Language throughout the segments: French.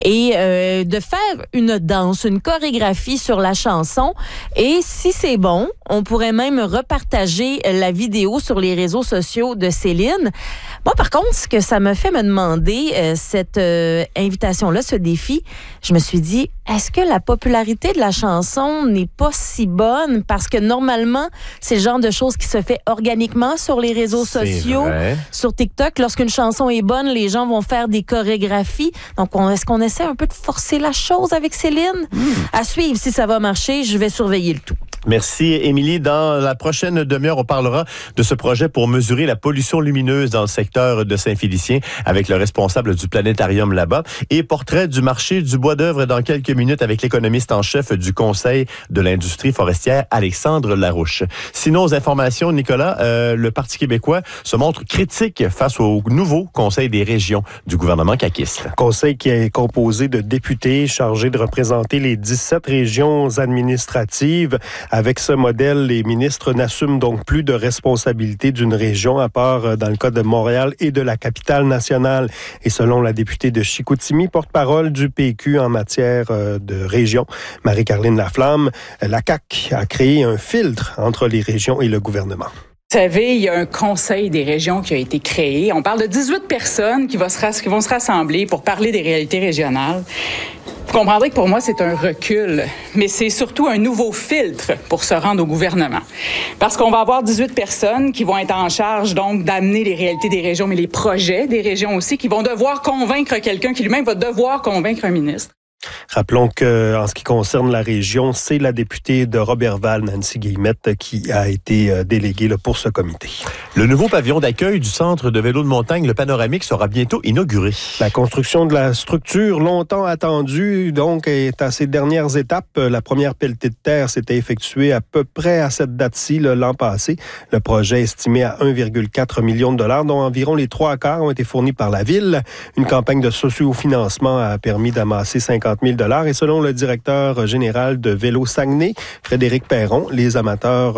et de faire une danse, une chorégraphie sur la chanson. Et si c'est bon, on pourrait même repartager la vidéo sur les réseaux sociaux de Céline. Moi, par contre, ce que ça me fait me demander, cette invitation-là, ce défi, je me suis dit, est-ce que la popularité de la chanson n'est pas si bonne? Parce que normalement, c'est le genre de choses qui se fait organiquement sur les réseaux sociaux, sur TikTok. Lorsqu'une chanson est bonne, les gens vont faire des chorégraphies. Donc, est-ce qu'on essaie un peu de forcer la chose avec Céline? À suivre, si ça va marcher, je vais surveiller le tout. Merci, Émilie. Dans la prochaine demi-heure, on parlera de ce projet pour mesurer la pollution lumineuse dans le secteur de Saint-Félicien avec le responsable du planétarium là-bas. Et portrait du marché du bois d'œuvre dans quelques minutes avec l'économiste en chef du Conseil de l'industrie forestière, Alexandre Larouche. Sinon, aux informations, Nicolas, le Parti québécois se montre critique face au nouveau Conseil des régions du gouvernement caquiste. Conseil qui est composé de députés chargés de représenter les 17 régions administratives. Avec ce modèle, les ministres n'assument donc plus de responsabilité d'une région, à part dans le cas de Montréal et de la capitale nationale. Et selon la députée de Chicoutimi, porte-parole du PQ en matière de région, Marie-Caroline Laflamme, la CAQ a créé un filtre entre les régions et le gouvernement. Vous savez, il y a un conseil des régions qui a été créé. On parle de 18 personnes qui vont se rassembler pour parler des réalités régionales. Vous comprendrez que pour moi, c'est un recul, mais c'est surtout un nouveau filtre pour se rendre au gouvernement. Parce qu'on va avoir 18 personnes qui vont être en charge, donc, d'amener les réalités des régions, mais les projets des régions aussi, qui vont devoir convaincre quelqu'un qui lui-même va devoir convaincre un ministre. Rappelons qu'en ce qui concerne la région, c'est la députée de Robertval, Nancy Guillemette, qui a été déléguée pour ce comité. Le nouveau pavillon d'accueil du centre de vélo de montagne, le Panoramique, sera bientôt inauguré. La construction de la structure, longtemps attendue, donc, est à ses dernières étapes. La première pelletée de terre s'était effectuée à peu près à cette date-ci, l'an passé. Le projet estimé à 1,4 million de dollars, dont environ les 3/4 ont été fournis par la Ville. Une campagne de sociofinancement a permis d'amasser 50 000 $. Et selon le directeur général de Vélo Saguenay, Frédéric Perron, les amateurs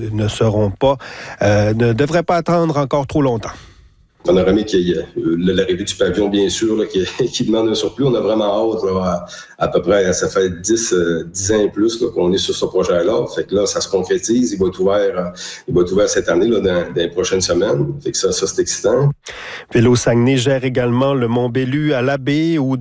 ne devraient pas attendre encore trop longtemps. Panoramique, il y a l'arrivée du pavillon, bien sûr, là, qui demande un surplus. On a vraiment hâte, là, à peu près, ça fait 10 ans et plus là, qu'on est sur ce projet-là. Fait que là, ça se concrétise. Il va être ouvert cette année, là, dans les prochaines semaines. Fait que ça c'est excitant. Vélo Saguenay gère également le Mont-Bellu à l'Abbé, où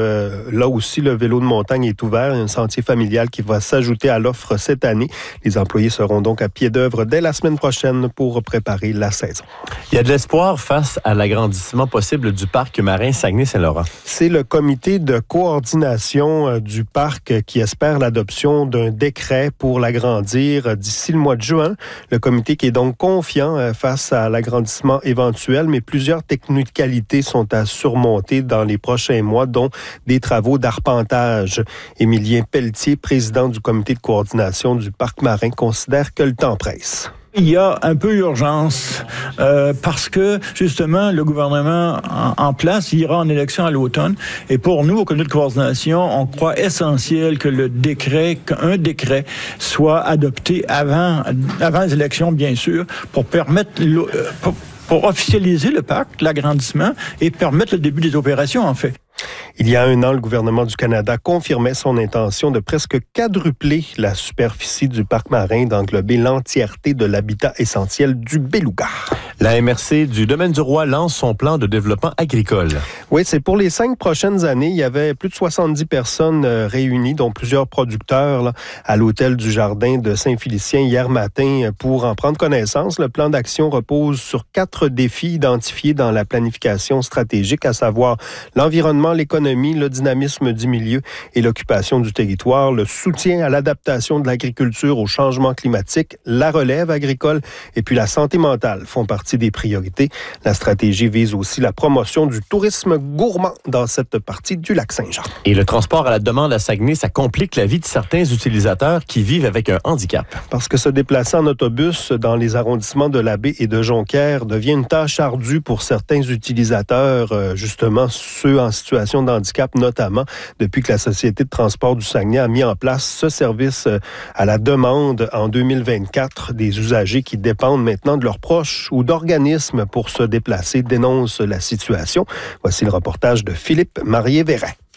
là aussi, le vélo de montagne est ouvert. Il y a un sentier familial qui va s'ajouter à l'offre cette année. Les employés seront donc à pied d'œuvre dès la semaine prochaine pour préparer la saison. Il y a de l'espoir face à l'agrandissement possible du parc marin Saguenay-Saint-Laurent. C'est le comité de coordination du parc qui espère l'adoption d'un décret pour l'agrandir d'ici le mois de juin. Le comité qui est donc confiant face à l'agrandissement éventuel, mais plusieurs technicalités sont à surmonter dans les prochains mois, dont des travaux d'arpentage. Émilien Pelletier, président du comité de coordination du parc marin, considère que le temps presse. Il y a un peu urgence parce que, justement, le gouvernement en place ira en élection à l'automne. Et pour nous, au comité de coordination, on croit essentiel que qu'un décret soit adopté avant les élections, bien sûr, pour permettre pour officialiser le pacte, l'agrandissement, et permettre le début des opérations, en fait. Il y a un an, le gouvernement du Canada confirmait son intention de presque quadrupler la superficie du parc marin, d'englober l'entièreté de l'habitat essentiel du beluga. La MRC du Domaine du Roi lance son plan de développement agricole. Oui, c'est pour les 5 prochaines années. Il y avait plus de 70 personnes réunies, dont plusieurs producteurs, là, à l'hôtel du Jardin de Saint-Félicien hier matin pour en prendre connaissance. Le plan d'action repose sur 4 défis identifiés dans la planification stratégique, à savoir l'environnement, l'économie, le dynamisme du milieu et l'occupation du territoire, le soutien à l'adaptation de l'agriculture au changement climatique, la relève agricole et puis la santé mentale font partie des priorités. La stratégie vise aussi la promotion du tourisme gourmand dans cette partie du lac Saint-Jean. Et le transport à la demande à Saguenay, ça complique la vie de certains utilisateurs qui vivent avec un handicap. Parce que se déplacer en autobus dans les arrondissements de l'Abbé et de Jonquière devient une tâche ardue pour certains utilisateurs, justement ceux en situation de handicap notamment, depuis que la Société de transport du Saguenay a mis en place ce service à la demande en 2024. Des usagers qui dépendent maintenant de leurs proches ou d'organismes pour se déplacer dénoncent la situation. Voici le reportage de Philippe Marié-Vérin.